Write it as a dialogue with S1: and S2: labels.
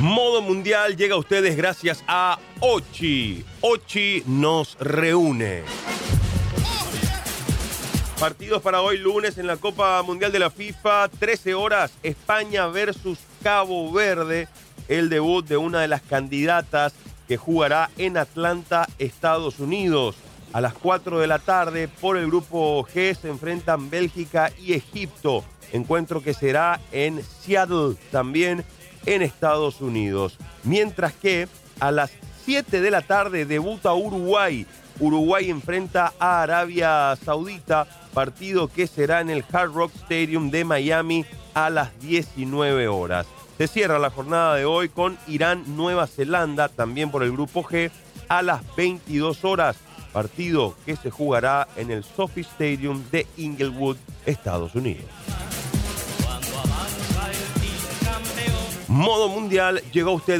S1: Modo Mundial llega a ustedes gracias a Ochi. Ochi nos reúne. Partidos para hoy lunes en la Copa Mundial de la FIFA, 13 horas, España versus Cabo Verde, el debut de una de las candidatas que jugará en Atlanta, Estados Unidos. A las 4 de la tarde, por el grupo G, se enfrentan Bélgica y Egipto, encuentro que será en Seattle, también en Estados Unidos. Mientras que a las 7 de la tarde debuta Uruguay. Uruguay enfrenta a Arabia Saudita, partido que será en el Hard Rock Stadium de Miami a las 19 horas. Se cierra la jornada de hoy con Irán-Nueva Zelanda, también por el grupo G, a las 22 horas. Partido que se jugará en el SoFi Stadium de Inglewood, Estados Unidos. Modo Mundial llegó a usted